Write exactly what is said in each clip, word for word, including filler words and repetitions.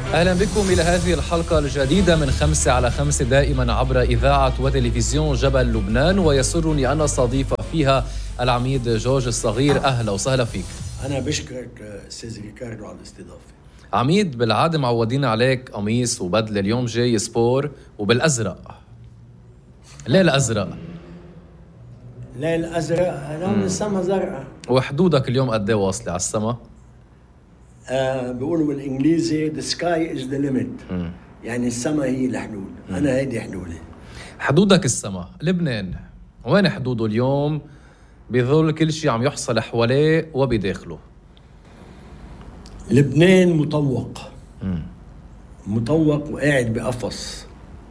أهلا بكم إلى هذه الحلقة الجديدة من خمسة على خمسة دائما عبر إذاعة وتلفزيون جبل لبنان، ويسرني أن أستضيف فيها العميد جورج الصغير. أهلا وسهلا فيك. أنا بشكرك أستاذ ريكاردو على الاستضافة. عميد، بالعادة معودين عليك قميص وبدل، اليوم جاي سبور وبالأزرق. ليه الأزرق؟ ليه الأزرق؟ لون السما زرقاء. وحدودك اليوم قد ايه واصلة على السما؟ آه بيقولوا بالإنجليزي the sky is the limit. مم. يعني السما هي الحدود. مم. أنا هيدي حدودي. حدودك السما. لبنان وين حدوده اليوم بظل كل شيء عم يحصل حواليه وبداخله؟ لبنان مطوق. مم. مطوق وقاعد بقفص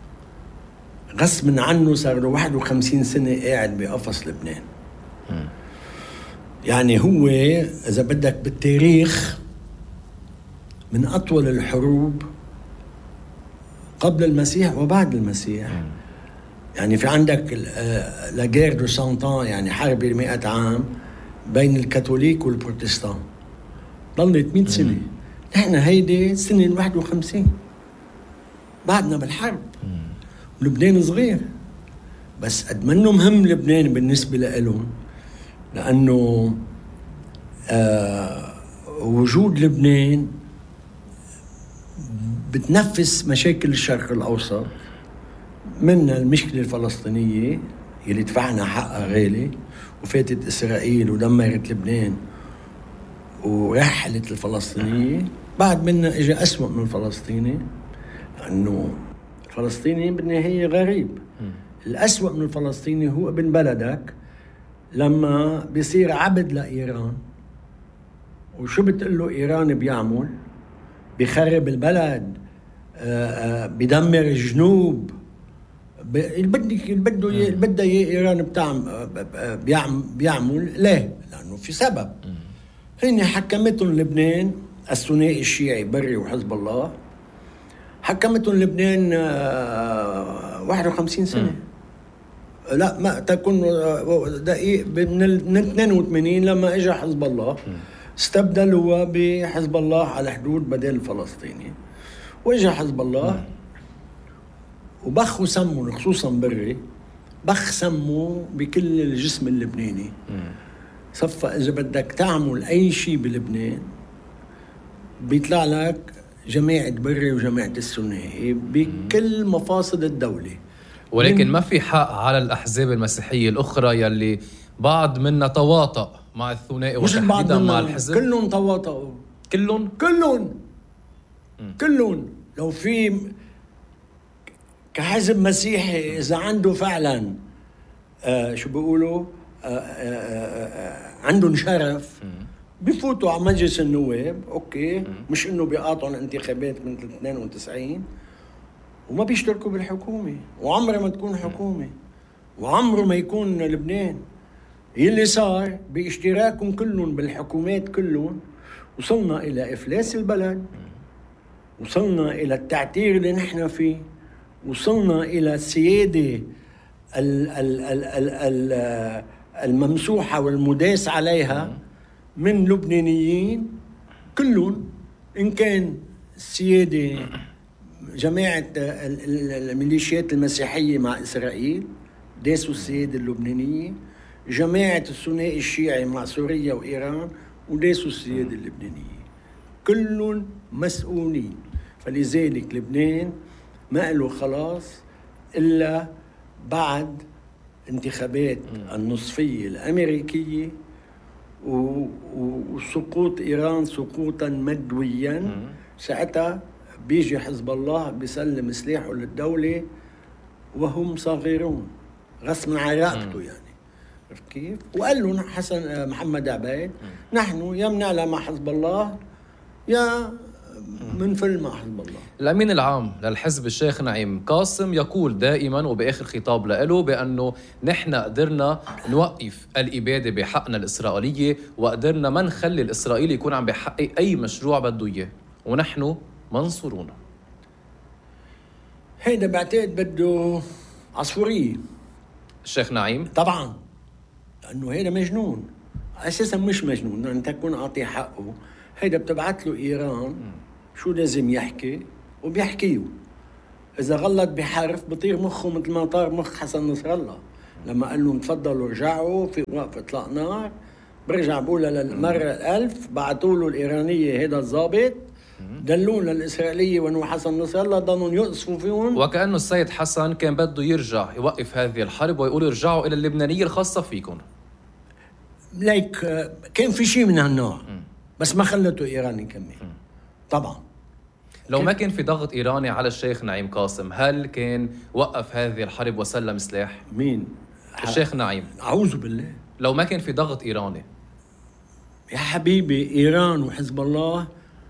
غصب عنه. صار له واحد وخمسين سنة قاعد بقفص لبنان. مم. يعني هو إذا بدك بالتاريخ من أطول الحروب قبل المسيح وبعد المسيح. مم. يعني في عندك لا غير دو سانتان، يعني حرب مئة عام بين الكاثوليك والبروتستان، ضلت مئة سنة. نحن هيدي سنة الواحد وخمسين بعدنا بالحرب. مم. لبنان صغير، بس قد منه مهم لبنان بالنسبة لهم، لأنه آه وجود لبنان بتنفس مشاكل الشرق الأوسط، منها المشكلة الفلسطينية اللي دفعنا حقها غالي، وفاتت إسرائيل ودمرت لبنان ورحلت الفلسطينية. بعد منها إجا أسوأ من الفلسطيني، لأنه الفلسطيني بالنهاية غريب. م. الأسوأ من الفلسطيني هو ابن بلدك لما بيصير عبد لإيران. وشو بتقول له إيران بيعمل؟ بيخرب البلد، بيدمر الجنوب، اللي بده اللي بده ايران بتعمل بيعمل. ليه؟ لانه في سبب. هن حكمتهم لبنان الثنائي الشيعي بري وحزب الله، حكمتهم لبنان واحد وخمسين سنة. م. لا ما تكون دقيق من اثنين وثمانين لما اجى حزب الله. م. استبدلوا بحزب الله على حدود بدل الفلسطيني، واجا حزب الله. م. وبخوا سموا، خصوصا بري بخ سموا بكل الجسم اللبناني. صفى اذا بدك تعمل اي شيء بلبنان بيطلع لك جماعة بري وجماعة الثنائي بكل مفاصل الدولة. ولكن ما في حق على الأحزاب المسيحية الأخرى يلي بعض منا تواطأ مع الثنائي وتحديدا مع الحزب. كلهم تواطؤوا. كلهم؟ كلهم كلهم. لو في كحزب مسيحي إذا عنده فعلا آه شو بيقولوا آه آه آه عندهم شرف، بيفوتوا على مجلس النواب. أوكي. م. مش إنه بيقاطعوا الانتخابات من اثنين وتسعين وما بيشتركوا بالحكومة، وعمره ما تكون حكومة، وعمره ما يكون لبنان. يلي صار باشتراكهم كلهم بالحكومات كلهم وصلنا إلى إفلاس البلد، وصلنا إلى التعتير اللي نحن فيه، وصلنا إلى السيادة الممسوحة والمداس عليها من لبنانيين كلهم. إن كان السيادة جماعة الميليشيات المسيحية مع إسرائيل داسوا السيادة اللبنانية، جماعة الثنائي الشيعي مع سوريا وإيران وداسوا السيادة اللبنانية. كلهم مسؤولين. فلذلك لبنان ما له خلاص إلا بعد انتخابات النصفية الأمريكية وسقوط إيران سقوطا مدويا. ساعتها بيجي حزب الله بيسلم سلاحه للدولة وهم صغيرون غصبا عن رقبته. يعني كيف؟ وقال له حسن محمد عبيد نحن يا منعلى مع حزب الله يا منفل مع حزب الله. الأمين العام للحزب الشيخ نعيم قاسم يقول دائما وبآخر خطاب له بأنه نحن قدرنا نوقف الإبادة بحقنا الإسرائيلية، وقدرنا ما نخلي الإسرائيلي يكون عم بيحقق أي مشروع بده إياه، ونحن منصورون. هيدا بعتقد بده عصفورية الشيخ نعيم طبعا، لأنه هيدا مجنون أساسا. مش مجنون أن تكون أعطي حقه. هيدا بتبعت له إيران شو لازم يحكي وبيحكيه. إذا غلط بحرف بطير مخه مثل ما طار مخ حسن نصر الله لما قال لهم تفضلوا رجعوا في وقف إطلاق نار. برجع بقولها للمرة الألف، بعتوا له الإيرانية هذا الضابط دلونا الإسرائيلية وأنه حسن نصر الله ضلوا يقصفوا فيهم. وكأنه السيد حسن كان بده يرجع يوقف هذه الحرب ويقول ارجعوا إلى اللبنانية الخاصة فيكم. ليك كان في شيء من هالنوع بس ما خلته إيران يكمل. طبعا لو ما كان في ضغط إيراني على الشيخ نعيم قاسم هل كان وقف هذه الحرب وسلم سلاح؟ مين؟ الشيخ نعيم. أعوذ بالله. لو ما كان في ضغط إيراني. يا حبيبي إيران وحزب الله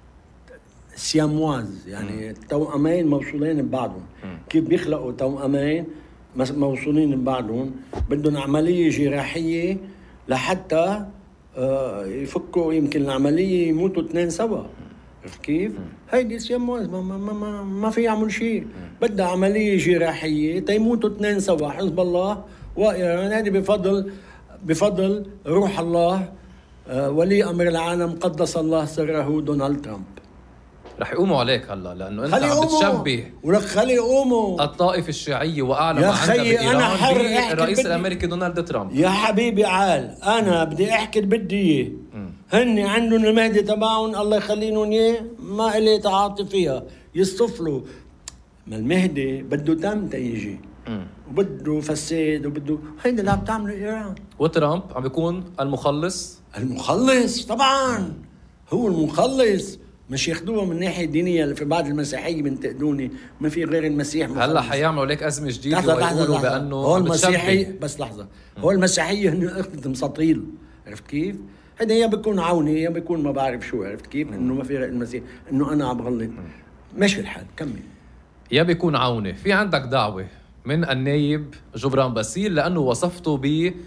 سيامواز، يعني توأمين موصولين ببعضهم. كيف بيخلقوا توأمين موصولين ببعضهم؟ بدهم عملية جراحية لحتى يفكوا يمكن العملية يموتوا اثنين سوا. عرفت كيف؟ هيدي سيامواز ما, ما, ما, ما في يعمل شيء. بدها عملية جراحية تيموتوا اثنين سوا، حزب الله وإيران. هذه بفضل بفضل روح الله ولي أمر العالم قدس الله سره دونالد ترامب. رح يقوموا عليك هلا لأنه أنت عم بتشبه ولك خلي يقوموا الطائفة الشيعية وأعلى ما عندها بإيران بالرئيس بدي... الأمريكي دونالد ترامب. يا حبيبي عال أنا بدي أحكي اللي بدي إياه. هن عندهم المهدي تبعهم الله يخلينهم إياه ما إلي تعاطي فيها يصطفلوا. ما المهدي بده دم تيجي وبده فساد وبده هيدا اللي عم تعمله إيران. وترامب عم بيكون المخلص. المخلص طبعا هو المخلص. مش ياخدوها من ناحية دينية. في بعض المسيحية بنتقدوني ما في غير المسيح مخلص. هلا حيعملوا لك أزمة جديدة ويقولوا بأنه هو المسيحي بس لحظة م. هو المسيحية هن أخذت مساطيل. عرفت كيف؟ هذا يا بيكون عوني يا بيكون ما بعرف شو. عرفت كيف؟ إنه ما في غير المسيح إنه أنا عم غلط. ماشي الحال كمل. يا بيكون عوني. في عندك دعوة من النايب جبران باسيل لأنه وصفته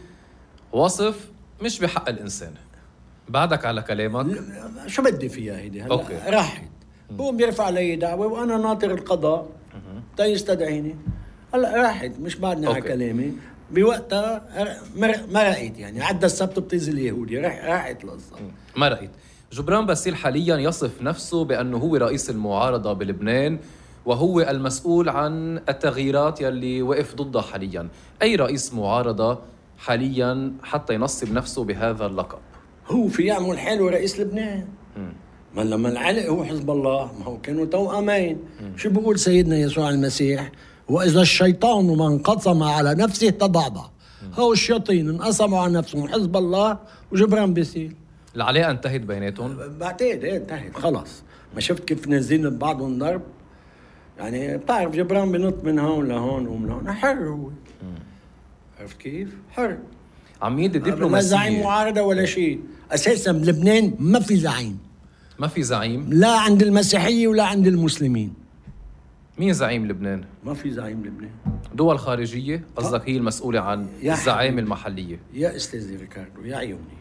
بوصف مش بحق الإنسان. بعدك على كلامك شو بدي فيها هيدي هلا راحت. هو بيرفع علي دعوة وأنا ناطر القضاء تا يستدعيني. هلا راحت مش بعدني على كلامي. بوقتها مرقت يعني عدى السبت بطيز اليهودي راحت القصة. مرقت. جبران باسيل حاليا يصف نفسه بأنه هو رئيس المعارضة بلبنان وهو المسؤول عن التغييرات يلي وقف ضدها حاليا. أي رئيس معارضة حاليا حتى ينصب نفسه بهذا اللقب؟ هو في يعمل حاله رئيس لبنان. ما لما العلق هو حزب الله ما هو كانوا توأمين. شو بيقول سيدنا يسوع المسيح؟ وإذا الشيطان من انقسم على نفسه تضعضع. هو الشياطين انقسموا على نفسهم حزب الله وجبران باسيل. العلاقة انتهت بيناتهم؟ بعتقد ايه انتهت خلص. ما شفت كيف نازلين ببعضهم ضرب؟ يعني بتعرف جبران بنط من هون لهون ومن هون حر هو. عرفت كيف؟ حر. عميد الدبلوماسية لا زعيم معارضة ولا شيء. أساساً بلبنان ما في زعيم. ما في زعيم؟ لا عند المسيحية ولا عند المسلمين. مين زعيم لبنان؟ ما في زعيم لبنان. دول خارجية قصدك هي المسؤولة عن الزعائم المحلية. يا أستاذي ريكاردو يا عيوني.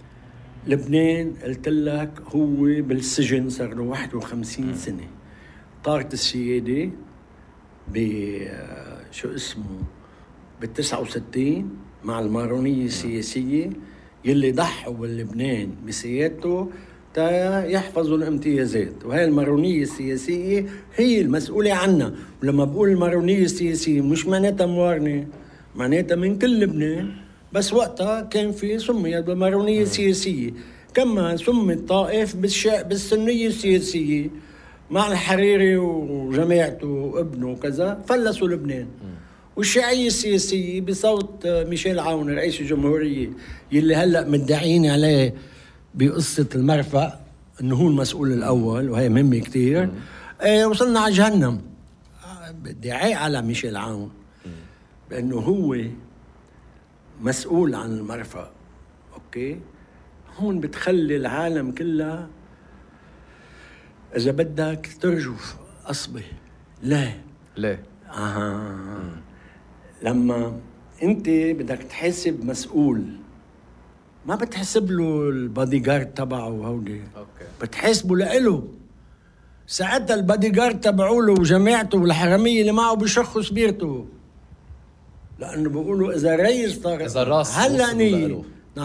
لبنان قلت لك هو بالسجن صار له واحد وخمسين سنة. طارت السيادة بشو اسمه بالتسعة وستين مع المارونية السياسية يلي ضحوا بلبنان بسيادته تا يحفظوا الامتيازات. وهي المارونية السياسية هي المسؤولة عنا. ولما بقول المارونية السياسية مش معناتها موارنة، معناتها من كل لبنان. بس وقتها كان في سميت بالمارونية السياسية. كما سمت طائف بالسنية السياسية مع الحريري وجماعته وابنه وكذا فلسوا لبنان. والشيعية السياسية بصوت ميشيل عون رئيس الجمهورية يلي هلأ مدعين عليه بقصة المرفأ انه هو المسؤول الاول وهي مهمة كتير. ايه وصلنا على جهنم. ادعاء على ميشيل عون بانه هو مسؤول عن المرفأ. اوكي هون بتخلي العالم كلها اذا بدك ترجف اصبه. لا ليه؟ آه. لما انت بدك تحاسب مسؤول ما بتحسب له البادي جارد تبعه وهودي. اوكي بتحاسبه لإله. ساعتها البادي جارد تبعوا له وجماعته والحرامية اللي معه بيشخصوا سبيرته. لانه بيقولوا اذا الرئيس طارق اذا الراس هلا ني نعم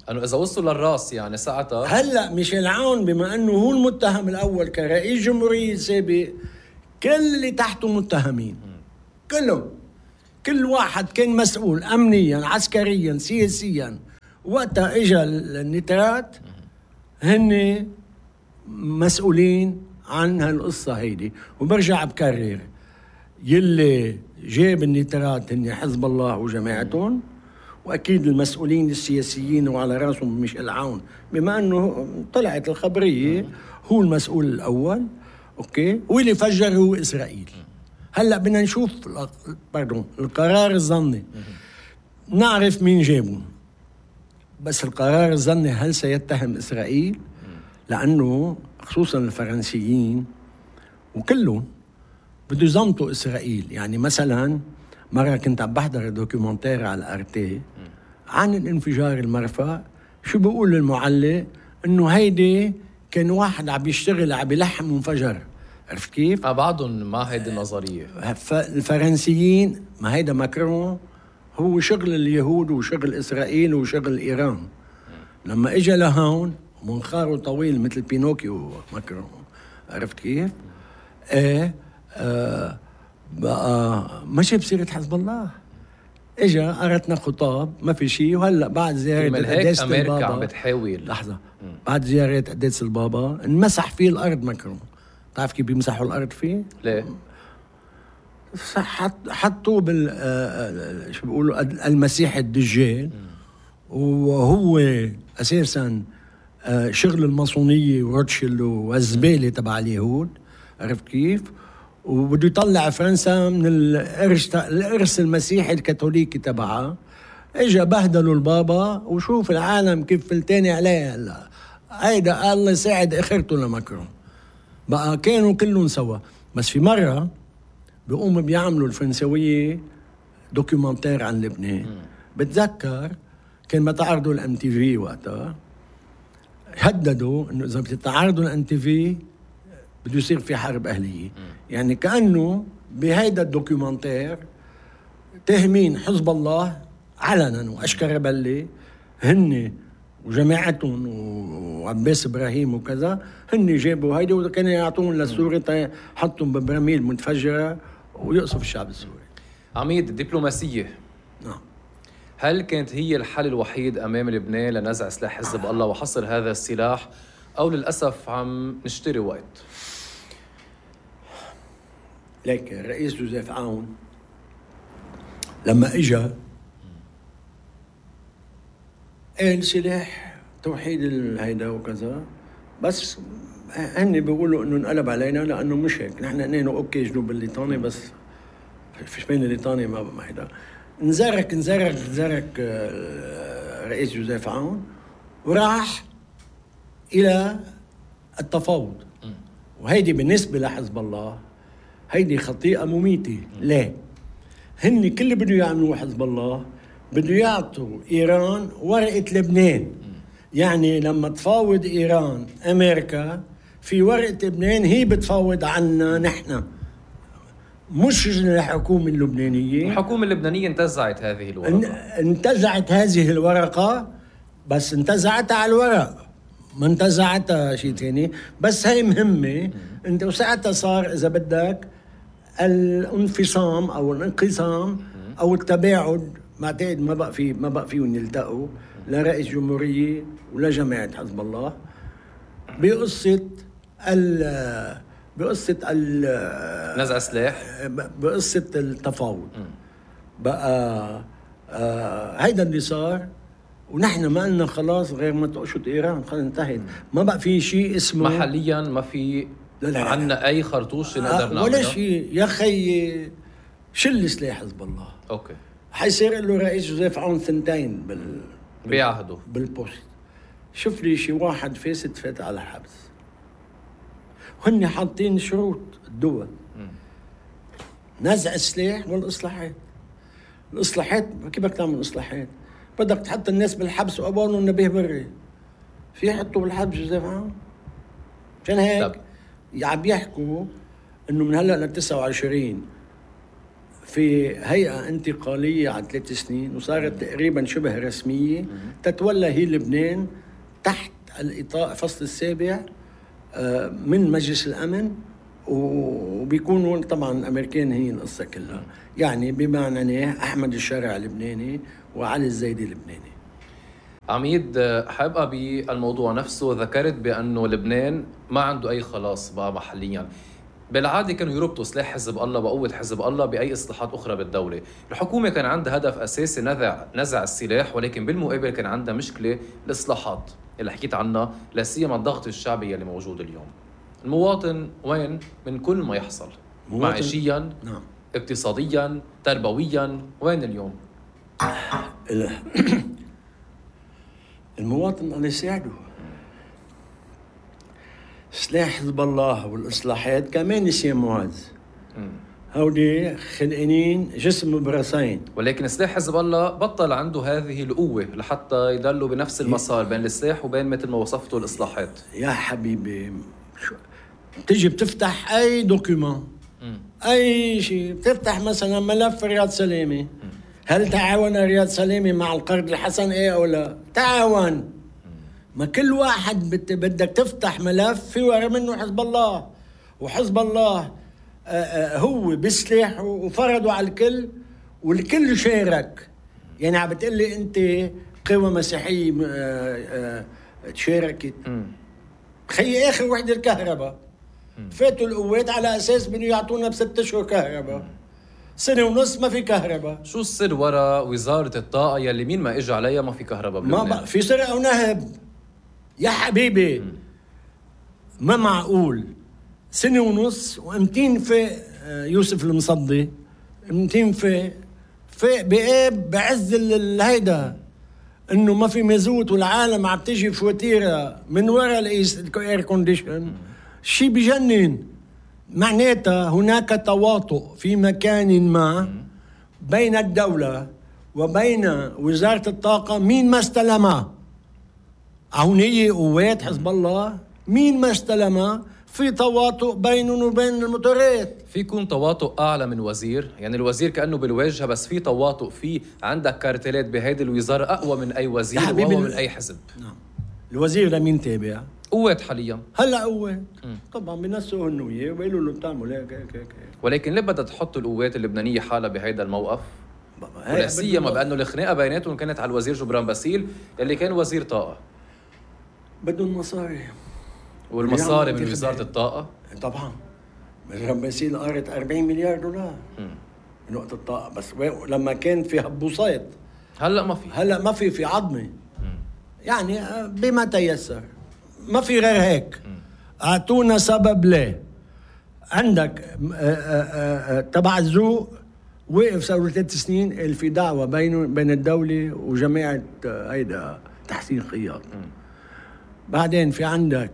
انه اذا وصلوا للراس يعني ساعتها هلا ميشيل عون بما انه هو المتهم الاول كرئيس جمهوريه سابق، كل اللي تحته متهمين كلهم، كل واحد كان مسؤول امنيا عسكريا سياسيا. وقتها اجى النترات هن مسؤولين عن هالقصه هيدي. وبرجع بكرر، يلي جاب النترات هن حزب الله وجماعتهم، واكيد المسؤولين السياسيين وعلى راسهم ميشيل عون بما انه طلعت الخبريه هو المسؤول الاول. اوكي، واللي فجر هو اسرائيل. هلا بدنا نشوف باردون القرار الظني، نعرف مين جابه، بس القرار الظني هل سيتهم اسرائيل؟ لانه خصوصا الفرنسيين وكلهم بده يزمطوا اسرائيل. يعني مثلا مره كنت عم بحضر دوكيومنتير على الارتي عن الانفجار المرفأ، شو بيقول المعلق؟ انه هيدي كان واحد عم يشتغل عم يلحم وانفجر. عرفت كيف؟ اه بعضهم ما هيدي النظريه. الفرنسيين، ما هيدا ماكرون هو شغل اليهود وشغل اسرائيل وشغل ايران. لما اجى لهون منخاره طويل مثل بينوكيو ماكرون. عرفت كيف؟ ايه آه بقى ماشي بسيرة حزب الله. اجا قرتنا خطاب ما في شيء. وهلا بعد زياره قداسه امريكا البابا عم بتحاول لحظه مم. بعد زياره قداسه البابا انمسح فيه الارض ماكرون. بتعرف كيف بيمسحوا الارض فيه؟ ليه؟ حط حطوه بال شو بيقولوا المسيح الدجال، وهو اساسا شغل الماسونيه وروتشيلد والزباله تبع اليهود. عرفت كيف؟ وبده يطلع فرنسا من الارث الارث المسيحي الكاثوليكي تبعها. اجا بهدلوا البابا، وشوف العالم كيف فلتاني عليه هلا. هيدا الله يساعد اخرته لماكرون. بقى كانوا كلهم سوا. بس في مره بيقوموا بيعملوا الفرنسويه دوكيومنتير عن لبنان. بتذكر كان بتعرضوا الام تي في وقتها، هددوا انه اذا بتتعرضوا الام تي في بده يصير في حرب أهلية. يعني كأنه بهيدا الدوكيومنتير تهمين حزب الله علنا وأشكر بلي هن وجماعتهم وعباس إبراهيم وكذا، هن جابوا هيدا وكانوا يعطون للسوري حطهم ببراميل متفجرة ويقصف الشعب السوري. عميد، الدبلوماسية نعم، هل كانت هي الحل الوحيد أمام لبنان لنزع سلاح حزب الله وحصر هذا السلاح، أو للأسف عم نشتري وقت؟ لكن الرئيس جوزيف عون لما اجا قال سلاح توحيد الهيدا وكذا، بس هن بيقولوا انه انقلب علينا لانه مش هيك. نحن قلنا اوكي جنوب الليطاني، بس في شمال الليطاني ما ما هيدا. انزرك انزرك انزرك رئيس جوزيف عون وراح الى التفاوض. وهيدي بالنسبه لحزب الله هيدي خطيئة مميتة. ليه؟ هن كل اللي بده يعملوه حزب الله بده يعطوا إيران ورقة لبنان. يعني لما تفاوض إيران أمريكا في ورقة لبنان، هي بتفاوض عنا نحن، مش الحكومة اللبنانية. الحكومة اللبنانية انتزعت هذه الورقة. انتزعت هذه الورقة، بس انتزعتها على الورق، ما انتزعتها شيء ثاني. بس هي مهمة. انت وساعتها صار إذا بدك الانفصام او الانقسام او التباعد. بعتقد ما بقى في ما بقى فيهم يلتقوا لا رئيس جمهوريه ولا جماعه حزب الله بقصه ال بقصه ال نزع سلاح، بقصه التفاوض. بقى آه هيدا اللي صار. ونحن ما قلنا خلاص غير ما تقشط ايران، خلص انتهت. ما بقى في شيء اسمه محليا ما في عنا اي خرطوش نقدر نعمله ولا شيء. يا خيي شل سلاح حزب الله. اوكي، حيصير له رئيس جوزيف عون ثنتين بال بيعهدوا بالبوست. شوف لي شي واحد فاسد فات على الحبس. وهن حاطين شروط الدول، نزع السلاح والاصلاحات. الاصلاحات كيف بدك تعمل اصلاحات؟ بدك تحط الناس بالحبس وابوهم نبيه بري. في يحطوا بالحبس جوزيف عون؟ عشان هيك عم يحكوا انه من هلا ل تسعة وعشرين في هيئة انتقالية على ثلاث سنين وصارت تقريبا شبه رسمية تتولى هي لبنان تحت الإطار فصل السابع من مجلس الأمن، وبيكونوا طبعا الأمريكان هي القصة كلها، يعني بمعنى أحمد الشارع اللبناني وعلي الزيدي اللبناني. عميد، حابقى بالموضوع نفسه ذكرت بأنه لبنان ما عنده أي خلاص بقى محليا. بالعادة كانوا يربطوا سلاح حزب الله بقوة حزب الله بأي إصلاحات أخرى بالدولة. الحكومة كان عندها هدف أساسي نزع نزع السلاح، ولكن بالمقابل كان عندها مشكلة الإصلاحات اللي حكيت عنها، لا سيما الضغط الشعبي اللي موجود اليوم. المواطن وين من كل ما يحصل؟ معيشيا، نعم، اقتصاديا، تربويا، وين اليوم؟ المواطن الله يساعده. سلاح حزب الله والإصلاحات كمان نسيان معز، هودي خلقانين جسم براسين. ولكن سلاح حزب الله بطل عنده هذه القوة لحتى يضلوا بنفس المسار بين السلاح وبين مثل ما وصفته الإصلاحات. يا حبيبي، تيجي بتفتح أي دوكيومون، أي شيء، بتفتح مثلا ملف رياض سلامة، هل تعاون رياض سلامة مع القرض الحسن إيه أو لا؟ تعاون. ما كل واحد بدك تفتح ملف في ورا منه حزب الله، وحزب الله هو بسلاحه وفرضوا على الكل والكل شارك. يعني عم بتقلي أنت قوى مسيحية تشاركت، خي آخر وحدة الكهرباء فاتوا القوات على أساس بأنه يعطونا بست أشهر كهرباء، سنة ونص ما في كهرباء. شو السر ورا وزارة الطاقة يلي مين ما إجا عليها ما في كهرباء بلبنان؟ ما بقى في سرقة ونهب يا حبيبي. م. ما معقول سنة ونص وامتين في يوسف المصدي، امتين في في بقاب بعز الهيدا انه ما في مازوت والعالم عم تجي فواتيرة من وراء الاير كونديشن، شيء بجنن. معناتها هناك تواطؤ في مكان ما بين الدولة وبين وزارة الطاقة. مين ما استلمها؟ عونية قوات حزب الله، مين ما استلمها؟ في تواطؤ بينهم وبين الموتورات. في يكون تواطؤ أعلى من وزير، يعني الوزير كأنه بالواجهة بس في تواطؤ، في عندك كارتلات بهيدي الوزارة أقوى من أي وزير وأقوى من أي حزب. نعم. الوزير لمين تابع؟ قوات حاليا. هلا قوات طبعا بنسوا انه وياه وبيقولوا له بتعمل هيك هيك هيك. ولكن ليه بدها تحط القوات اللبنانية حالها بهيدا الموقف؟ ولا سيما بأنه الخناقة بيناتهم كانت على الوزير جبران باسيل اللي كان وزير طاقة. بدهم مصاري، والمصاري من وزارة الطاقة؟ طبعا جبران باسيل قارت أربعين مليار دولار م. من وقت الطاقة، بس لما كان في هبوصات. هلا ما في هلا ما في في عظمة م. يعني بما تيسر، ما في غير هيك. اعطونا سبب ليه. عندك تبع الذوق وقف صار ثلاث سنين اللي في دعوة بين بين الدولة وجماعة هيدا تحسين خياط. بعدين في عندك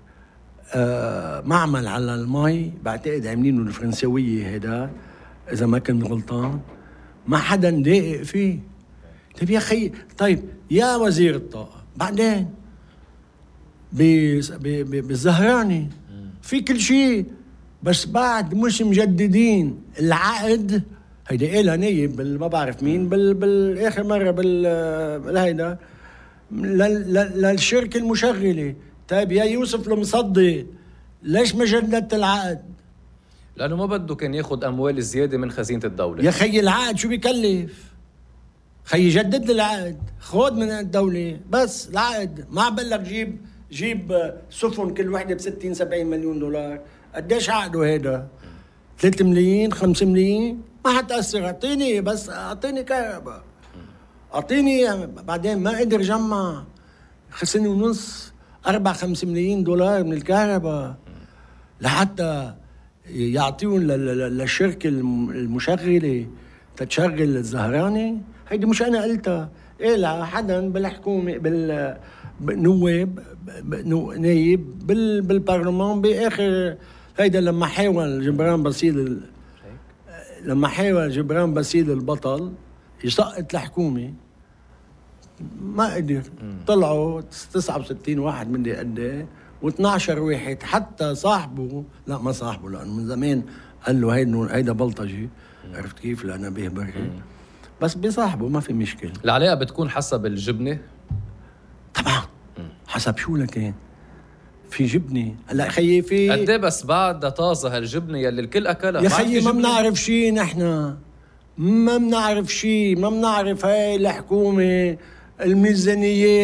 معمل على المي، بعتقد عاملينه الفرنسوية هيدا إذا ما كنت غلطان، ما حدا دقق فيه. طيب يا أخي، طيب يا وزير الطاقة، بعدين بالزهراني في كل شيء، بس بعد مش مجددين العقد. هيدا إلها نايب ما بعرف مين بال بالآخر مرة بالهيدا للشركة المشغلة. طيب يا يوسف المصدي، ليش ما جددت العقد؟ لأنه ما بده كان ياخد أموال زيادة من خزينة الدولة. يا خي العقد شو بيكلف؟ خي جدد العقد، خود من الدولة بس العقد. ما عبالك جيب جيب سفن كل وحدة بستين سبعين مليون دولار. قديش عقده هيدا؟ ثلاثة ملايين خمسة ملايين؟ ما حتأثر. اعطيني بس، اعطيني كهرباء، اعطيني. بعدين ما قدر جمع سنة ونص أربع خمسة ملايين دولار من الكهرباء لحتى يعطيون للشركة المشغلة تتشغل الزهراني. هيدي مش أنا قلتها، إيه حدا بالحكومة بالنواب نايب بالبرلمان بآخر هيدا لما حاول جبران باسيل لما حاول جبران باسيل البطل يسقط الحكومة ما قدر. طلعوا تسعة وستين واحد من دي قد و12 واحد، حتى صاحبه لا ما صاحبه لأنه من زمان قال له هيدا هيدا بلطجي، عرفت كيف؟ لأنه به بري. بس بصاحبه ما في مشكلة. العلاقة بتكون حسب الجبنة؟ طبعا. حسب شو لكن في جبنة. هلا خيي في قد ايه بس بعد طازة هالجبنة يلي الكل أكلها؟ يا خيي ما بنعرف شيء نحن، ما بنعرف شيء، ما بنعرف هاي الحكومة الميزانية